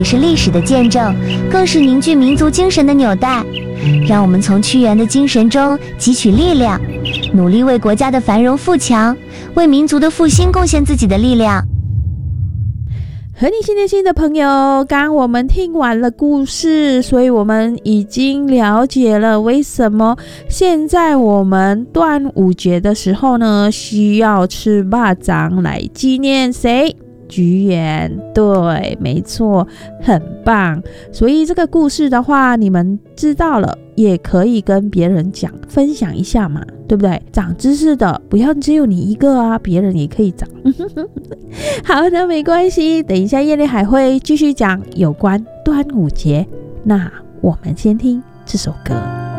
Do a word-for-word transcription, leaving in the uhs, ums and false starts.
也是历史的见证，更是凝聚民族精神的纽带。让我们从屈原的精神中汲取力量，努力为国家的繁荣富强，为民族的复兴贡献自己的力量。 和你新年新的朋友，刚我们听完了故事，所以我们已经了解了为什么现在我们端午节的时候呢，需要吃肉粽来纪念谁？屈原。对，没错，很棒。所以这个故事的话，你们知道了，也可以跟别人讲，分享一下嘛，对不对？长知识的不要只有你一个啊，别人也可以长。好，那没关系，等一下叶丽还会继续讲有关端午节。那我们先听这首歌。